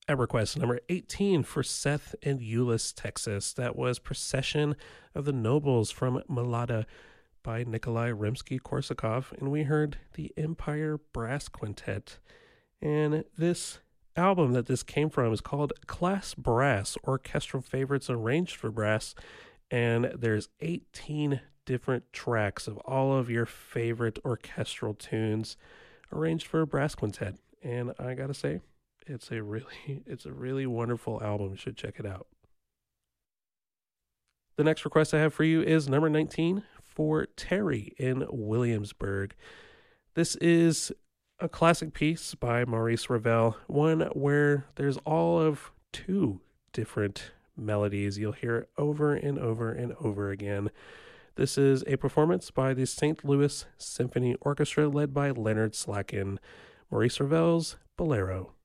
At request number 18 for Seth and Euless, Texas. That was Procession of the Nobles from Malada by Nikolai Rimsky-Korsakov. And we heard the Empire Brass Quintet. And this album that this came from is called Class Brass, Orchestral Favorites Arranged for Brass. And there's 18 different tracks of all of your favorite orchestral tunes arranged for a brass quintet. And I gotta say, it's a really wonderful album. You should check it out. The next request I have for you is number 19 for Terry in Williamsburg. This is a classic piece by Maurice Ravel, one where there's all of two different melodies. You'll hear it over and over and over again. This is a performance by the St. Louis Symphony Orchestra led by Leonard Slacken. Maurice Ravel's Bolero.